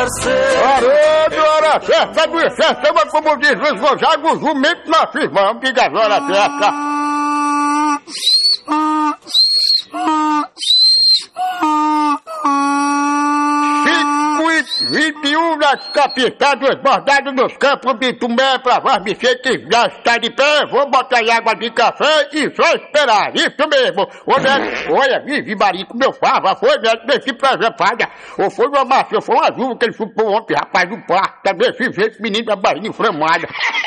parceiro. Parou, hora certa, do certa, como diz os gozagos, o jumento nós firmamos, diga a hora certa. Circuito 21 na capital, desbordado nos campos de Tumé, pra Varbice, que já está de pé. Vou botar aí água de café e só esperar, isso mesmo. Olha, vive marico, meu fava, foi médico desse preservada. Ou foi uma massa, ou foi uma azul que ele chupou ontem, rapaz, do parto. Também se vê esse menino da barriga inflamada.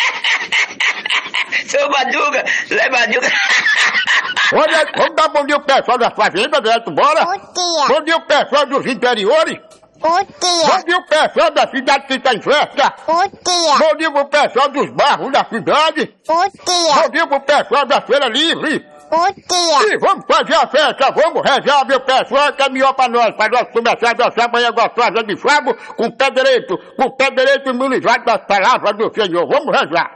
Seu Madruga, Zé Madruga. Olha, vamos dar bom dia ao pessoal da fazenda, Neto, bora? Bom dia. Bom dia ao pessoal dos interiores. Bom dia. Bom dia ao pessoal da cidade que está em festa. Bom dia. Bom dia pro pessoal dos bairros da cidade. Bom dia. Bom dia pro pessoal da Feira Livre. Bom dia. E vamos fazer a festa, vamos rezar, meu pessoal, caminhou pra nós começar a dançar amanhã gostosa de Fábio, com o pé direito imunizado das palavras do Senhor. Vamos rezar.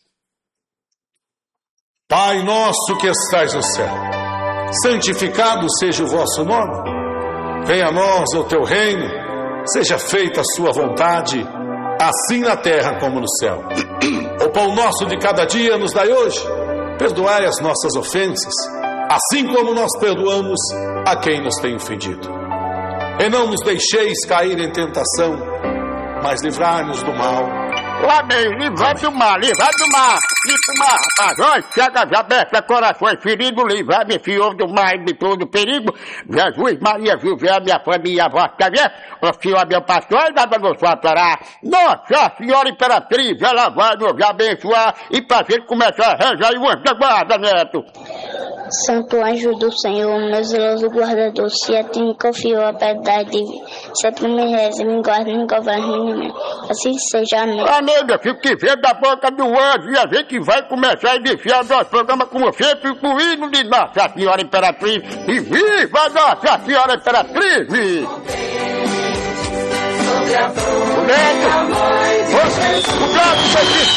Pai nosso que estais no céu, santificado seja o vosso nome. Venha a nós o teu reino, seja feita a sua vontade, assim na terra como no céu. O pão nosso de cada dia nos dai hoje. Perdoai as nossas ofensas, assim como nós perdoamos a quem nos tem ofendido. E não nos deixeis cair em tentação, mas livrai-nos do mal. Amém, livrai do mal, rapaz, olha, chagas abertas, corações feridos, livrai-me, Senhor, do mal e de todo perigo. Jesus, Maria, José, minha família, a vossa, tá vendo? O Senhor, meu pastor, e nada nos faltará. Nossa Senhora Imperatriz, ela vai nos abençoar e pra gente começar a rezar e o anjo da guarda, Neto. Santo anjo do Senhor, meu zeloso guardador, se a ti me confiou a piedade, sempre me reza, me guarda, me governa, assim seja, amém. Amém, meu filho, que vem da boca do anjo, e a gente vai começar a iniciar o nosso programa como sempre, com o hino de Nossa Senhora Imperatriz, e viva Nossa Senhora Imperatriz! Sobre a flor, O Neto, o Neto,